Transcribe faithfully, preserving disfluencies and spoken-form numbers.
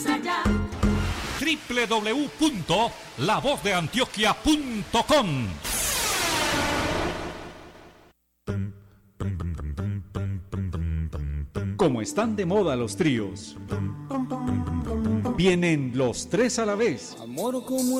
allá. doble u doble u doble u punto la voz de antioquia punto com. Como están de moda los tríos, vienen los tres a la vez. Amor como